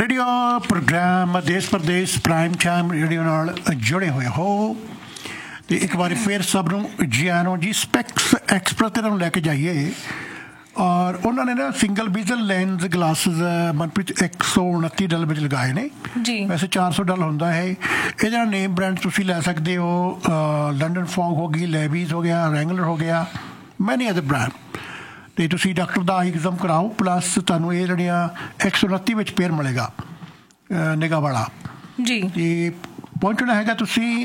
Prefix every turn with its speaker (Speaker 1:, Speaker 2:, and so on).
Speaker 1: Radio programme ਦੇਸ਼ Pradesh prime time radio ਨਾਲ ਜੁੜੇ ਹੋਏ ਹੋ ਅਤੇ ਇੱਕ ਵਾਰੀ ਫਿਰ ਸਭ ਨੂੰ ਜੀ ਆਇਆਂ ਨੂੰ ਜੀ। ਸਪੈਕਸ ਐਕਸਪ੍ਰੈਸ ਇਹਨਾਂ ਨੂੰ ਲੈ ਕੇ ਜਾਈਏ ਔਰ ਉਹਨਾਂ ਨੇ ਨਾ single vision lens glasses Manpreet $129 ਵਿੱਚ ਲਗਾਏ ਨੇ
Speaker 2: ਜੀ।
Speaker 1: ਵੈਸੇ $400 ਹੁੰਦਾ ਹੈ। ਇਹਦਾ ਨੇਮ ਬ੍ਰਾਂਡ ਤੁਸੀਂ ਲੈ ਸਕਦੇ ਹੋ, ਲੰਡਨ ਫੌਗ ਹੋ ਗਈ, ਲੈਵੀਜ਼ ਹੋ ਗਿਆ, ਰੈਂਗਲਰ ਹੋ ਗਿਆ, ਮੈਨੀ ਅਦਰ ਬ੍ਰਾਂਡ। ਅਤੇ ਤੁਸੀਂ ਡਾਕਟਰ ਦਾ ਐਗਜ਼ਾਮ ਕਰਾਓ ਪਲੱਸ ਤੁਹਾਨੂੰ ਇਹ ਜਿਹੜੀਆਂ 129 ਵਿੱਚ ਪੇਅਰ ਮਿਲੇਗਾ ਨਿਗਾਹ ਵਾਲਾ
Speaker 2: ਜੀ।
Speaker 1: ਅਤੇ ਪਹੁੰਚਣਾ ਹੈਗਾ ਤੁਸੀਂ